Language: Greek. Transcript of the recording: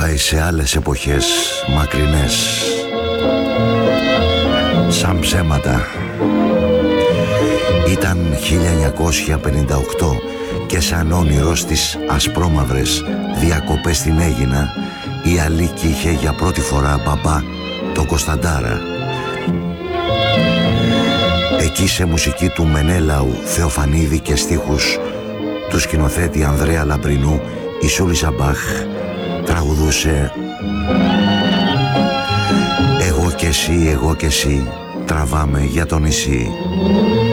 πάει σε άλλες εποχές μακρινές, σαν ψέματα. Ήταν 1958 και σαν όνειρο στις ασπρόμαυρες διακοπές στην Αίγινα η Αλίκη είχε για πρώτη φορά μπαμπά τον Κωνσταντάρα. Εκεί σε μουσική του Μενέλαου Θεοφανίδη και στίχους του σκηνοθέτη Ανδρέα Λαμπρινού η Σούλισσα Μπαχ τραγουδούσε «Εγώ και εσύ, εγώ και εσύ, τραβάμε για το νησί».